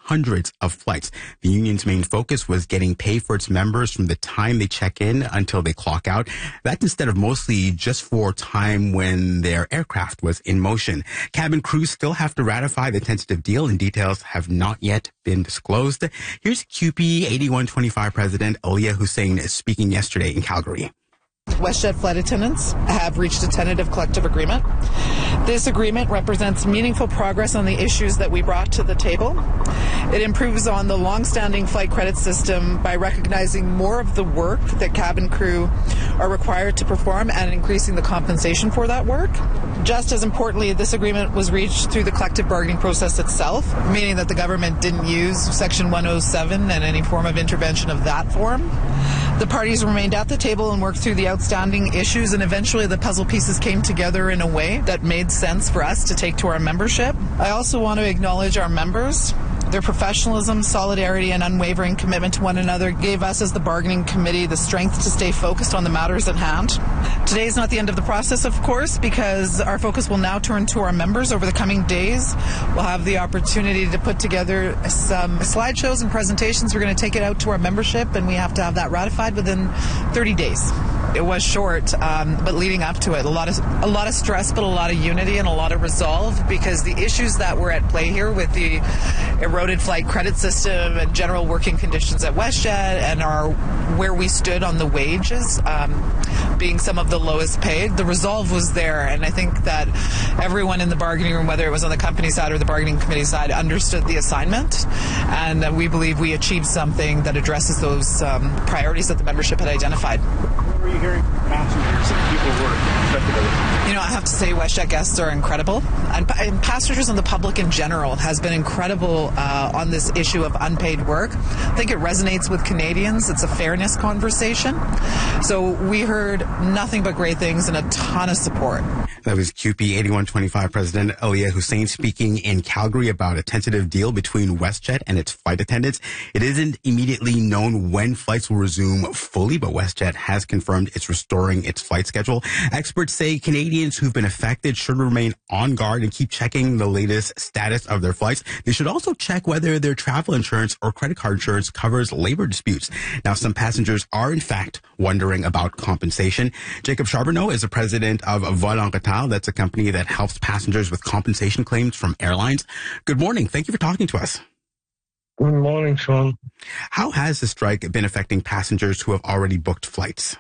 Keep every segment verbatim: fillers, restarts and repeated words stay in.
hundreds of flights. The union's main focus was getting pay for its members from the time they check in until they clock out. That's instead of mostly just for time when their aircraft was in motion. Cabin crews still have to ratify the tentative deal, and details have not yet been disclosed. Here's Q P eighty-one twenty-five President Aaliyah Hussein speaking yesterday in Calgary. WestJet flight attendants have reached a tentative collective agreement. This agreement represents meaningful progress on the issues that we brought to the table. It improves on the long-standing flight credit system by recognizing more of the work that cabin crew are required to perform and increasing the compensation for that work. Just as importantly, this agreement was reached through the collective bargaining process itself, meaning that the government didn't use Section one oh seven and any form of intervention of that form. The parties remained at the table and worked through the outstanding issues, and eventually the puzzle pieces came together in a way that made sense for us to take to our membership. I also want to acknowledge our members. Their professionalism, solidarity, and unwavering commitment to one another gave us as the bargaining committee the strength to stay focused on the matters at hand. Today is not the end of the process, of course, because our focus will now turn to our members over the coming days. We'll have the opportunity to put together some slideshows and presentations. We're going to take it out to our membership, and we have to have that ratified within thirty days. It was short, um, but leading up to it, a lot of a lot of stress, but a lot of unity and a lot of resolve, because the issues that were at play here with the eroded flight credit system and general working conditions at WestJet and our where we stood on the wages um, being some of the lowest paid, the resolve was there, and I think that everyone in the bargaining room, whether it was on the company side or the bargaining committee side, understood the assignment, and we believe we achieved something that addresses those um, priorities that the membership had identified. What were you hearing from passengers and people who were affected? You know, I have to say WestJet guests are incredible, and, and passengers and the public in general has been incredible uh, on this issue of unpaid work. I think it resonates with Canadians. It's a fairness conversation. So we heard nothing but great things and a ton of support. That was Q P eighty-one twenty-five President Aaliyah Hussein speaking in Calgary about a tentative deal between WestJet and its flight attendants. It isn't immediately known when flights will resume fully, but WestJet has confirmed it's restoring its flight schedule. Experts say Canadians who've been affected should remain on guard and keep checking the latest status of their flights. They should also check whether their travel insurance or credit card insurance covers labor disputes. Now, some passengers are, in fact, wondering about compensation. Jacob Charbonneau is the president of Vol en Retard. That's a company that helps passengers with compensation claims from airlines. Good morning. Thank you for talking to us. Good morning, Sean. How has the strike been affecting passengers who have already booked flights?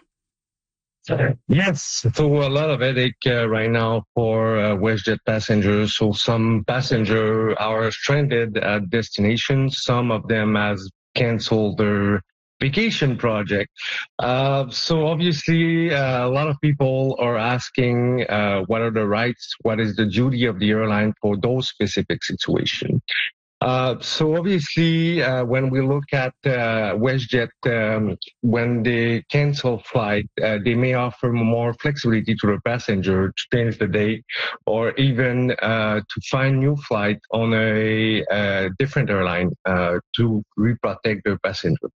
Yes, so a lot of headache uh, right now for uh, WestJet passengers. So some passengers are stranded at destinations. Some of them has canceled their vacation project. Uh, so obviously, uh, a lot of people are asking uh, what are the rights, what is the duty of the airline for those specific situations. Uh, so obviously, uh, when we look at uh, WestJet, um, when they cancel flight, uh, they may offer more flexibility to the passenger to change the date, or even uh, to find new flight on a uh, different airline uh, to re-protect their passenger.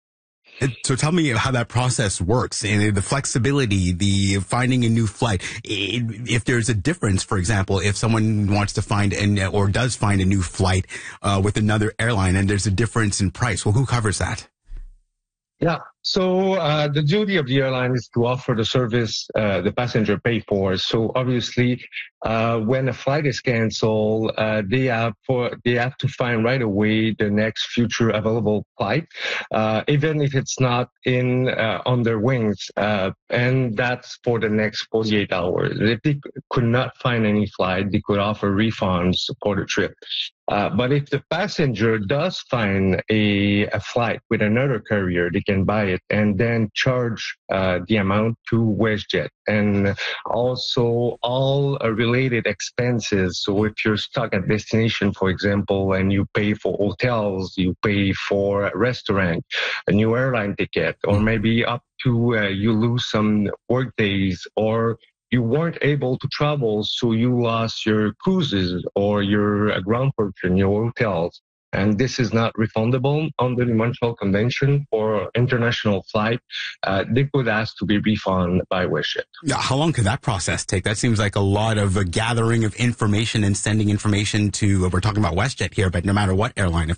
So tell me how that process works and the flexibility, the finding a new flight. If there's a difference, for example, if someone wants to find an, or does find a new flight uh, with another airline and there's a difference in price, well, who covers that? Yeah. So uh, the duty of the airline is to offer the service uh, the passenger pay for. So obviously, uh, when a flight is canceled, uh, they have for they have to find right away the next future available flight, uh, even if it's not in uh, on their wings, uh, and that's for the next forty-eight hours. If they could not find any flight, they could offer refunds for the trip. Uh, but if the passenger does find a, a flight with another carrier, they can buy it and then charge uh, the amount to WestJet. And also all uh, related expenses. So if you're stuck at destination, for example, and you pay for hotels, you pay for a restaurant, a new airline ticket, or maybe up to uh, you lose some work days, or you weren't able to travel, so you lost your cruises or your uh, ground portion, your hotels. And this is not refundable under the Montreal Convention for international flight. Uh, they could ask to be refunded by WestJet. Yeah, how long could that process take? That seems like a lot of uh, gathering of information and sending information to, uh, we're talking about WestJet here, but no matter what airline, of